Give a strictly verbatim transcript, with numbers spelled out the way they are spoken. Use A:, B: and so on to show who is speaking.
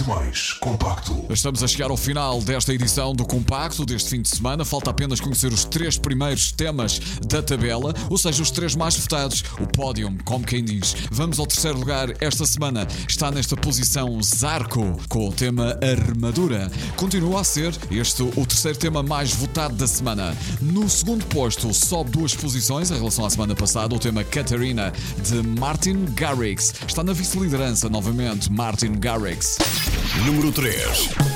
A: muito mais compacto.
B: Estamos a chegar ao final desta edição do Compacto deste fim de semana. Falta apenas conhecer os três primeiros temas da tabela, ou seja, os três mais votados, o pódio, como quem diz. Vamos ao terceiro lugar esta semana. Está nesta posição Zarco, com o tema Armadura. Continua a ser este o terceiro tema mais votado da semana. No segundo posto, sobe duas posições em relação à semana passada, o tema Katarina, de Martin Garrix. Está na vice-liderança novamente, Martin Garrix.
A: Número três.